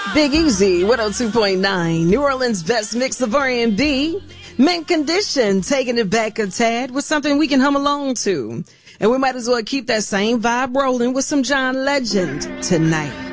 Big Easy, 102.9, New Orleans' best mix of R&B. Mint Condition, taking it back a tad with something we can hum along to. And we might as well keep that same vibe rolling with some John Legend tonight.